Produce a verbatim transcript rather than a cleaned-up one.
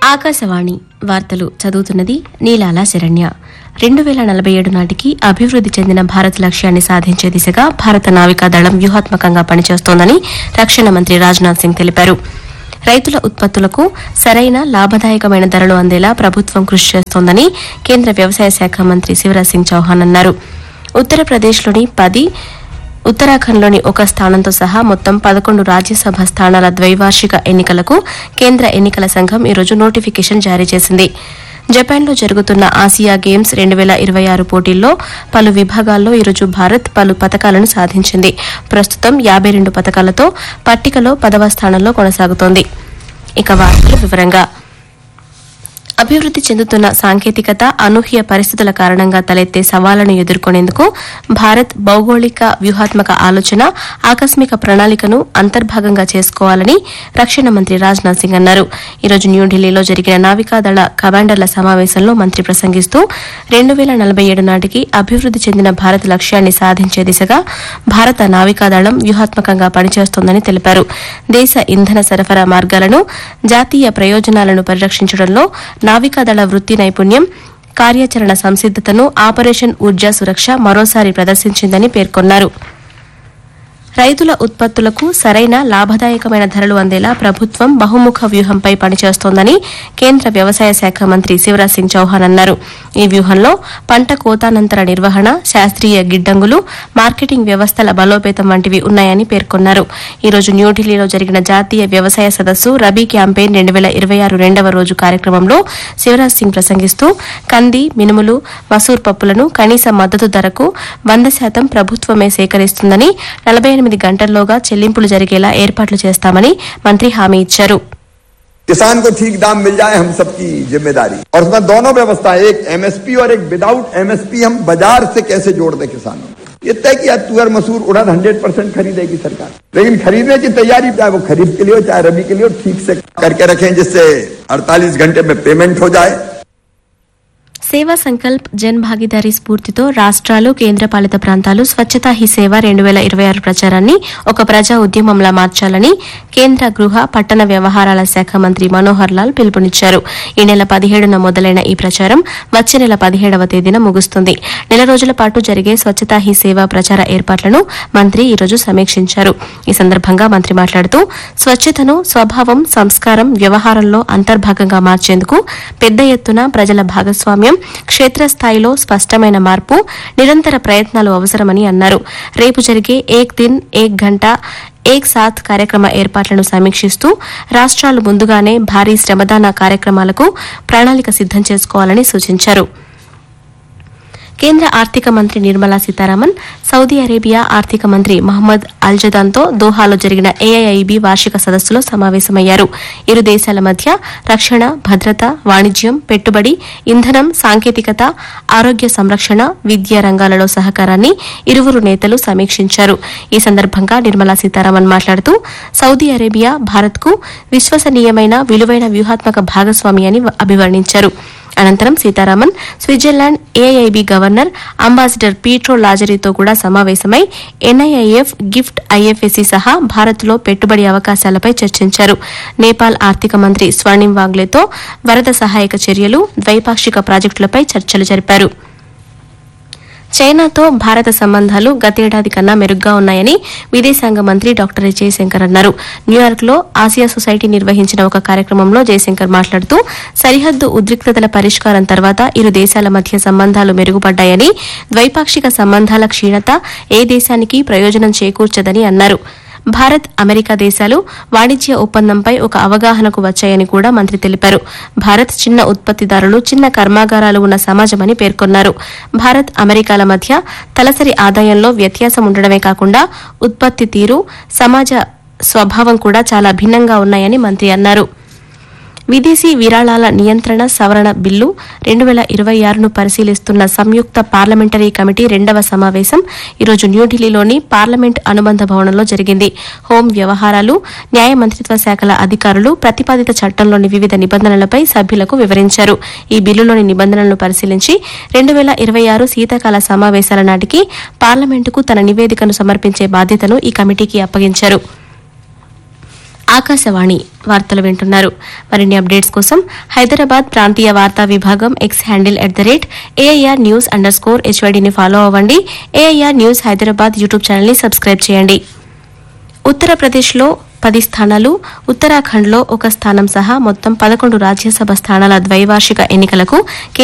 ఆకాశవాణి వార్తలు చదువుతున్నది నీలాల శరణ్య. రెండు వేల నలభై ఏడు నాటికి అభివృద్ది చెందిన భారత్ లక్ష్యాన్ని సాధించే దిశగా భారత నావికాదళం వ్యూహాత్మకంగా పనిచేస్తోందని రక్షణ మంత్రి రాజ్నాథ్ సింగ్ తెలిపారు. రైతుల ఉత్పత్తులకు సరైన లాభదాయకమైన ధరలు అందేలా ప్రభుత్వం కృషి చేస్తోందని కేంద్ర వ్యవసాయ శాఖ మంత్రి శివరాజ్ సింగ్ చౌహాన్ అన్నారు. ఉత్తరప్రదేశ్లోని పది, ఉత్తరాఖండ్లోని ఒక స్థానంతో సహా మొత్తం పదకొండు రాజ్యసభ స్థానాల ద్వైవార్షిక ఎన్నికలకు కేంద్ర ఎన్నికల సంఘం ఈరోజు నోటిఫికేషన్ జారీ చేసింది. జపాన్లో జరుగుతున్న ఆసియా గేమ్స్ రెండు వేల ఇరవై ఆరు పోటీల్లో పలు విభాగాల్లో ఈరోజు భారత్ పలు పతకాలను సాధించింది. ప్రస్తుతం యాబై రెండు పతకాలతో పట్టికలో పదవ స్థానంలో కొనసాగుతోంది. ఇక వార్తల వివరంగా అభివృద్ది చెందుతున్న సాంకేతికత, అనూహ్య పరిస్థితుల కారణంగా తలెత్తే సవాళ్లను ఎదుర్కొనేందుకు భారత్ భౌగోళిక వ్యూహాత్మక ఆలోచన, ఆకస్మిక ప్రణాళికను అంతర్భాగంగా చేసుకోవాలని రక్షణ మంత్రి రాజ్నాథ్ సింగ్ అన్నారు. ఈరోజు న్యూఢిల్లీలో జరిగిన నావికాదళ కమాండర్ల సమావేశంలో మంత్రి ప్రసంగిస్తూ రెండు వేల నలభై ఏడు నాటికి అభివృద్ది చెందిన భారత్ లక్ష్యాన్ని సాధించే దిశగా భారత నావికాదళం వ్యూహాత్మకంగా పనిచేస్తోందని తెలిపారు. దేశ ఇంధన సరఫరా మార్గాలను, జాతీయ ప్రయోజనాలను పరిరక్షించడంలో నావికాదళ వృత్తి నైపుణ్యం, కార్యాచరణ సంసిద్దతను ఆపరేషన్ ఊర్జా సురక్ష మరోసారి ప్రదర్శించిందని పేర్కొన్నారు. రైతుల ఉత్పత్తులకు సరైన లాభదాయకమైన ధరలు అందేలా ప్రభుత్వం బహుముఖ వ్యూహంపై పనిచేస్తోందని కేంద్ర వ్యవసాయ శాఖ మంత్రి శివరాజ్ సింగ్ చౌహాన్ అన్నారు. ఈ వ్యూహంలో పంట కోతానంతర నిర్వహణ, శాస్త్రీయ గిడ్డంగులు, మార్కెటింగ్ వ్యవస్థల బలోపేతం వంటివి ఉన్నాయని పేర్కొన్నారు. ఈ రోజు న్యూఢిల్లీలో జరిగిన జాతీయ వ్యవసాయ సదస్సు రబీ క్యాంపెయిన్ రెండు వేల ఇరవై ఆరు రెండవ రోజు కార్యక్రమంలో శివరాజ్ సింగ్ ప్రసంగిస్తూ కంది, మినుములు, మసూర్ పప్పులను కనీస మద్దతు ధరకు వంద శాతం ప్రభుత్వమే సేకరిస్తుందని, నలభై ఎనిమిది గంటల్లోగా చెల్లింపులు జరిగేలా ఏర్పాట్లు చేస్తామని మంత్రి హామీ ఇచ్చారు. किसान को ठीक दाम मिल जाए हम सबकी जिम्मेदारी, और उसमें दोनों व्यवस्था, एक एमएसपी और एक विदाउट एमएसपी हम बाजार से कैसे जोड़ दें किसानों को। ये तय किया तुअर मसूर उड़द हंड्रेड परसेंट खरीदेगी सरकार, लेकिन खरीदने की तैयारी चाहे वो खरीद के लिए हो चाहे रबी के लिए हो ठीक से करके रखें, जिससे अड़तालीस घंटे में पेमेंट हो जाए. సేవా సంకల్ప్ జన్ భాగీదారీ స్ఫూర్తితో రాష్ట్రాలు, కేంద్రపాలిత ప్రాంతాలు స్వచ్ఛతా హీ సేవ రెండు వేల ఇరవై ఆరు ప్రచారాన్ని ఒక ప్రజా ఉద్యమంలా మార్చాలని కేంద్ర గృహ, పట్టణ వ్యవహారాల శాఖ మంత్రి మనోహర్ లాల్ పిలుపునిచ్చారు. ఈ నెల పదిహేడున మొదలైన ఈ ప్రచారం వచ్చే నెల పదిహేడవ తేదీన ముగుస్తుంది. నెల రోజుల పాటు జరిగే స్వచ్ఛతా హీ సేవ ప్రచార ఏర్పాట్లను మంత్రి ఈరోజు సమీక్షించారు. ఈ సందర్భంగా మంత్రి మాట్లాడుతూ స్వచ్ఛతను స్వభావం, సంస్కారం, వ్యవహారంలో అంతర్భాగంగా మార్చేందుకు పెద్ద ఎత్తున ప్రజల భాగస్వామ్యం, క్షేత్రస్థాయిలో స్పష్టమైన మార్పు, నిరంతర ప్రయత్నాలు అవసరమని అన్నారు. రేపు జరిగే ఏక్ దిన్ ఏక్ గంట ఏక్ సాత్ కార్యక్రమ ఏర్పాట్లను సమీక్షిస్తూ రాష్ట్రాలు ముందుగానే భారీ శ్రమదాన కార్యక్రమాలకు ప్రణాళిక సిద్దం చేసుకోవాలని సూచించారు. కేంద్ర ఆర్థిక మంత్రి నిర్మలా సీతారామన్ సౌదీ అరేబియా ఆర్థిక మంత్రి మహమ్మద్ అల్జదాన్తో దోహాలో జరిగిన ఏఐఐబి వార్షిక సదస్సులో సమావేశమయ్యారు. ఇరు దేశాల మధ్య రక్షణ, భద్రత, వాణిజ్యం, పెట్టుబడి, ఇంధనం, సాంకేతికత, ఆరోగ్య సంరక్షణ, విద్యా రంగాలలో సహకారాన్ని ఇరువురు నేతలు సమీక్షించారు. ఈ సందర్భంగా నిర్మలా సీతారామన్ మాట్లాడుతూ సౌదీ అరేబియా భారత్కు విశ్వసనీయమైన, విలువైన వ్యూహాత్మక భాగస్వామి అని అభివర్ణించారు. అనంతరం Sitharaman Switzerland AIIB governor ambassador Pietro లాజరీతో కూడా సమావేశమై ఎన్ఐఐఎఫ్, గిఫ్ట్ ఐఎఫ్ఎసి సహా భారత్లో పెట్టుబడి అవకాశాలపై చర్చించారు. నేపాల్ ఆర్థిక మంత్రి స్వర్ణిం వాంగ్లేతో వరద సహాయక చర్యలు, ద్వైపాక్షిక ప్రాజెక్టులపై చర్చలు జరిపారు. చైనాతో భారత సంబంధాలు గతేడాది కన్నా మెరుగ్గా ఉన్నాయని విదేశాంగ మంత్రి డాక్టర్ ఎస్ జయశంకర్ అన్నారు. న్యూయార్క్లో ఆసియా సొసైటీ నిర్వహించిన ఒక కార్యక్రమంలో జయశంకర్ మాట్లాడుతూ సరిహద్దు ఉద్రిక్తతల పరిష్కారం తర్వాత ఇరు దేశాల మధ్య సంబంధాలు మెరుగుపడ్డాయని, ద్వైపాక్షిక సంబంధాల క్షీణత ఏ దేశానికి ప్రయోజనం చేకూర్చదని అన్నారు. భారత్, అమెరికా దేశాలు వాణిజ్య ఒప్పందంపై ఒక అవగాహనకు వచ్చాయని కూడా మంత్రి తెలిపారు. భారత్ చిన్న ఉత్పత్తిదారులు, చిన్న కర్మాగారాలు ఉన్న సమాజమని పేర్కొన్నారు. భారత్, అమెరికాల మధ్య తలసరి ఆదాయంలో వ్యత్యాసం ఉండడమే కాకుండా ఉత్పత్తి తీరు, సమాజ స్వభావం కూడా చాలా భిన్నంగా ఉన్నాయని మంత్రి అన్నారు. విదేశీ విరాళాల నియంత్రణ సవరణ బిల్లు రెండు వేల ఇరవై ఆరును పరిశీలిస్తున్న సంయుక్త పార్లమెంటరీ కమిటీ రెండవ సమావేశం ఈరోజు న్యూఢిల్లీలోని పార్లమెంట్ అనుబంధ భవనంలో జరిగింది. హోం వ్యవహారాలు, న్యాయ మంత్రిత్వ శాఖల అధికారులు ప్రతిపాదిత చట్టంలోని వివిధ నిబంధనలపై సభ్యులకు వివరించారు. ఈ బిల్లులోని నిబంధనలను పరిశీలించి రెండు వేల ఇరవై ఆరు శీతాకాల సమావేశాల నాటికి పార్లమెంటుకు తన నివేదికను సమర్పించే బాధ్యతను ఈ కమిటీకి అప్పగించారు. ఆకాశవాణి వార్తలు వింటున్నారు. మరిన్ని అప్డేట్స్ కోసం హైదరాబాద్ ప్రాంతీయ వార్తా విభాగం X handle at the rate AIR news under score హెచ్వైడీని follow అవ్వండి. AIR news Hyderabad YouTube channel ని సబ్స్క్రైబ్ చేయండి. ఉత్తరప్రదేశ్లో పది స్థానాలు, ఉత్తరాఖండ్లో ఒక స్థానం సహా మొత్తం పదకొండు రాజ్యసభ స్థానాల ద్వైవార్షిక ఎన్నికలకు